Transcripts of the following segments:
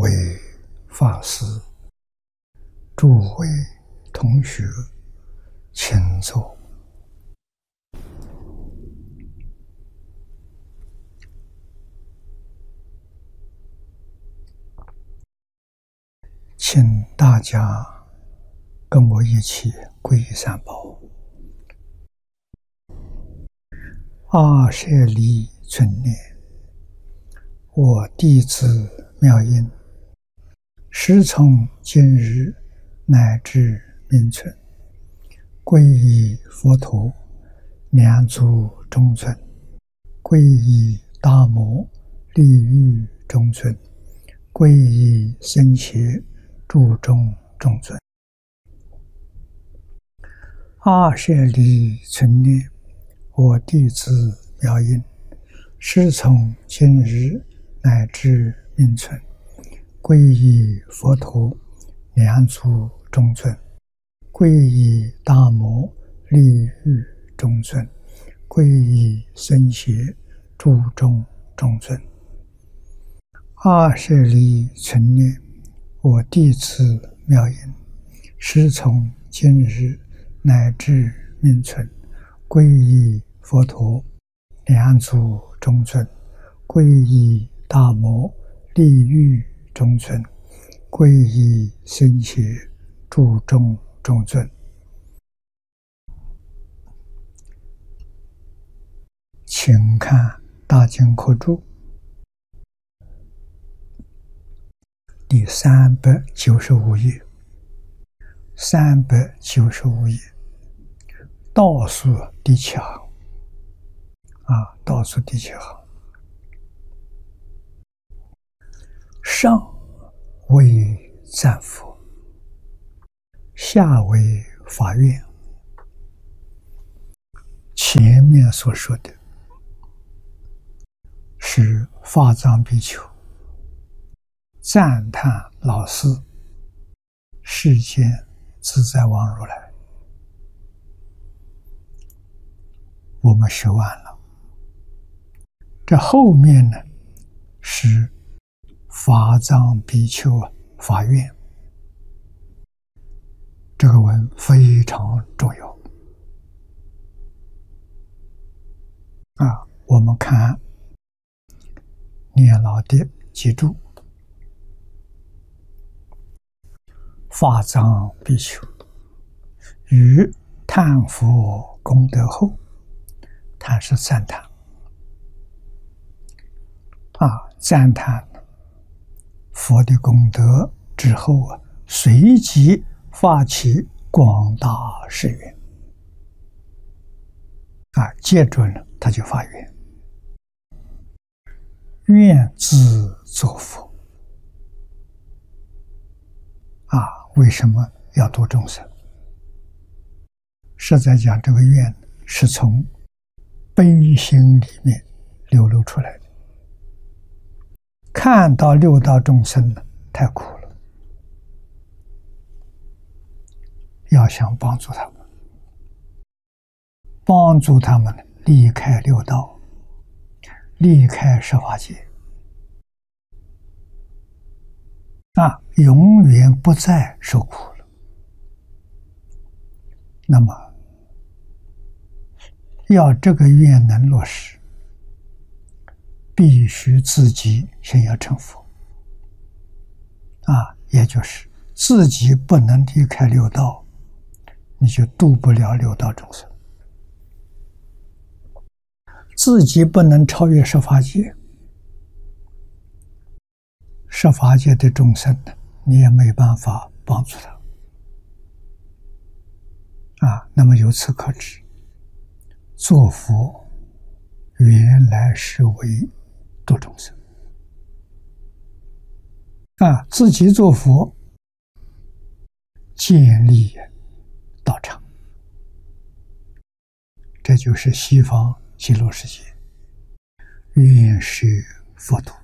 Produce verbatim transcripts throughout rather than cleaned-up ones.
位法师、诸位同学，请坐。请大家跟我一起皈依三宝。阿舍利存念，我弟子妙音，时从今日乃至命存，皈依佛陀，两足中尊；皈依大摩，利欲中尊；皈依僧伽，注中中尊。阿舍利存念，我弟子妙音，时从今日乃至命存，皈依佛陀，两足中尊；皈依大摩，利欲中尊；皈依僧伽，注中中尊。阿舍利存念，我弟子妙音，时从今日乃至命存，皈依佛陀，两足中尊；皈依大摩，利欲中尊；皈依僧伽，注中中尊。请看大经科注第三百九十五页，三百九十五页倒数第七行啊，倒数第七行，上为赞佛，下为法院。前面所说的是法藏比丘赞叹老师世间自在王如来，我们学完了。这后面呢是法藏比丘法愿，这个文非常重要啊！我们看念老的记住，法藏比丘于叹佛功德后，叹是赞叹啊，赞叹佛的功德之后啊，随即发起广大誓愿啊，接准了他就发愿，愿自作佛啊。为什么要度众生？实在讲，这个愿是从悲心里面流露出来的。看到六道众生呢，太苦了，要想帮助他们，帮助他们离开六道，离开十法界啊，永远不再受苦了。那么要这个愿能落实，必须自己先要成佛啊，也就是自己不能离开六道，你就度不了六道众生；自己不能超越十法界，十法界的众生呢，你也没办法帮助他啊。那么由此可知，做佛原来是为度众生啊，自己做佛，建立道场，这就是西方极乐世界愿是佛土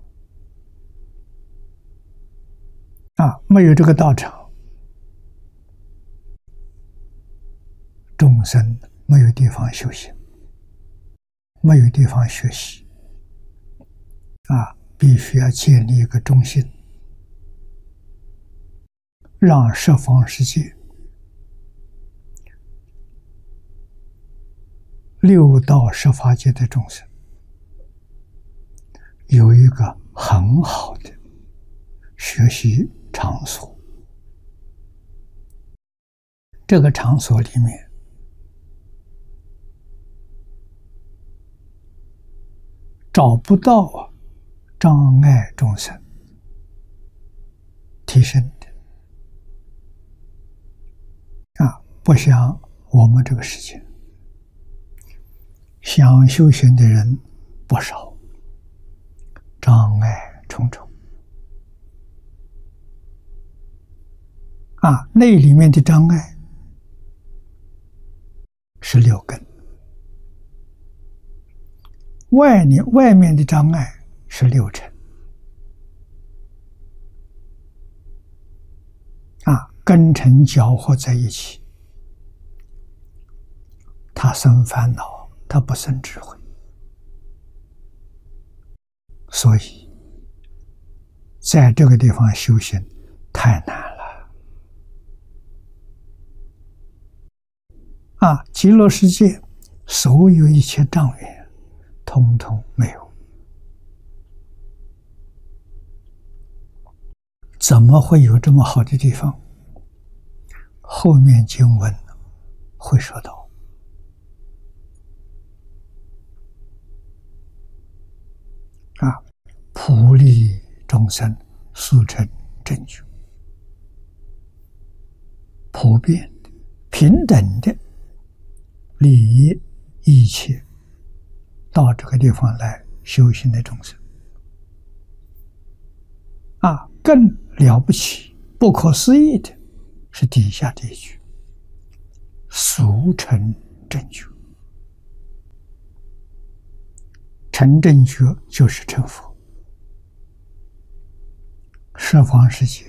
啊。没有这个道场，众生没有地方修行，没有地方学习啊，必须要建立一个中心让十方世界六道十法界的众生有一个很好的学习场所。这个场所里面找不到障碍众生提升的啊，不像我们这个世界，想修行的人不少，障碍重重啊。那里面的障碍是六根，外面外面的障碍是六尘啊，根尘搅和在一起，他生烦恼，他不生智慧，所以在这个地方修行太难了啊！极乐世界所有一切障缘通通没有，怎么会有这么好的地方？后面经文会说到啊，普利众生，速成正觉，普遍的、平等的利益一切到这个地方来修行的众生啊，更了不起、不可思议的是底下这一句：速成正觉。成正觉就是成佛。十方世界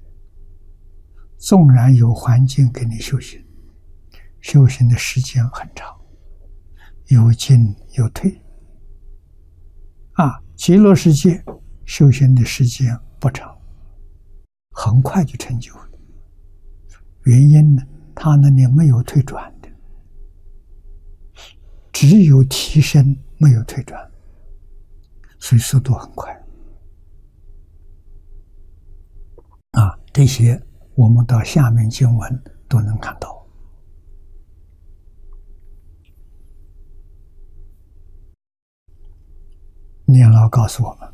纵然有环境给你修行，修行的时间很长，有进有退啊。极乐世界修行的时间不长，很快就成就了。原因呢，它那里没有退转的，只有提升，没有退转，所以速度很快啊。这些我们到下面经文都能看到。念老告诉我们，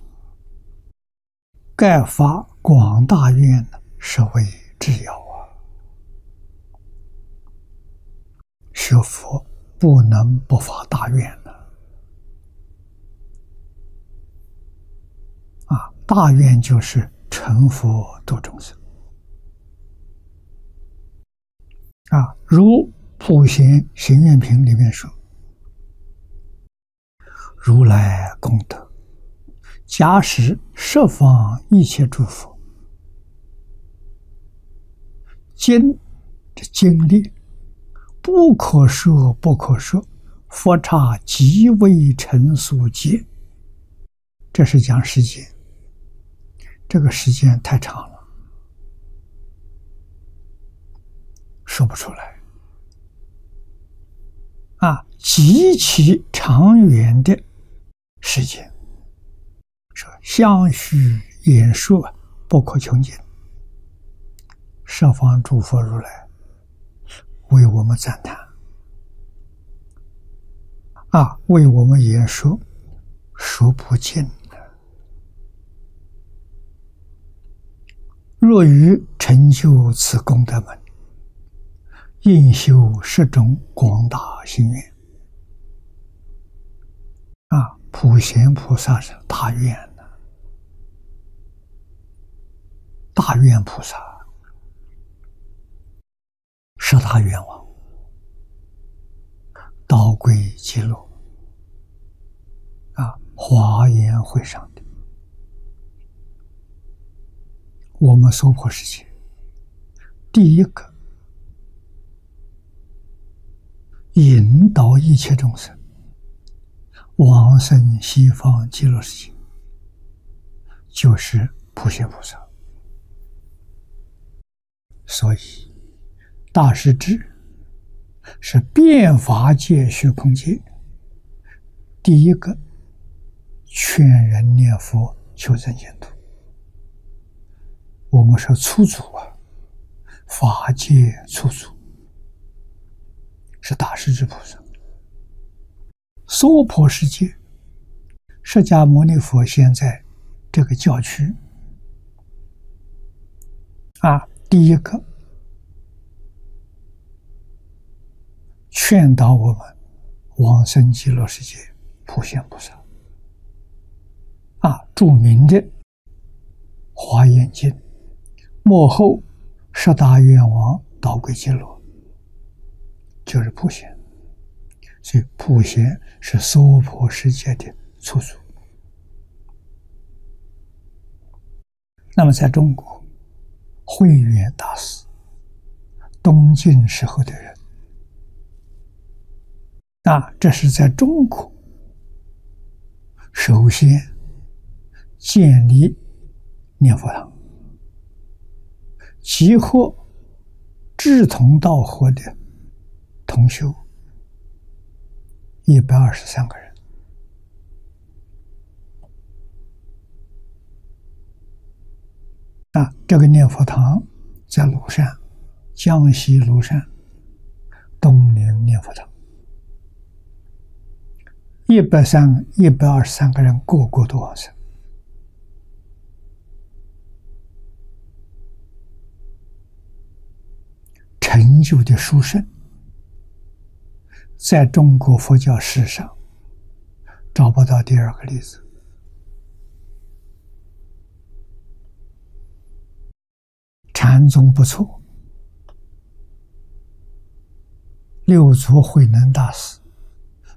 盖发广大愿是为至要啊，学佛不能不发大愿呢啊！大愿就是成佛度众生啊，如《普贤行愿品》里面说：“如来功德，假使十方一切诸佛，今这经历不可说不可说，佛刹即为成所劫。”这是讲时间，这个时间太长了，说不出来啊！极其长远的时间，说相续演说不可穷尽。十方诸佛如来为我们赞叹啊，为我们演说，说不尽的。若欲成就此功德门，应修十种广大心愿啊！普贤菩萨是大愿的，大愿菩萨十大愿望，道归极乐啊，华严会上的我们娑婆世界第一个引导一切众生往生西方极乐世界，就是普贤菩萨所以大师志是遍法界虚空界第一个劝人念佛求生净土。我们说初祖啊，法界初祖是大势至菩萨。娑婆世界，释迦牟尼佛现在这个教区啊，第一个劝导我们往生极乐世界普贤菩萨啊，著名的华严经，末后十大愿王导归极乐，就是普贤。所以普贤是娑婆世界的初祖。那么在中国，慧远大师东晋时候的人啊，这是在中国首先建立念佛堂，集合志同道合的同修一百二十三个人。啊，这个念佛堂在庐山，江西庐山东陵念佛堂，一百三一百二十三个人，个个都往生。成就的殊胜，在中国佛教史上找不到第二个例子。禅宗不错，六祖慧能大师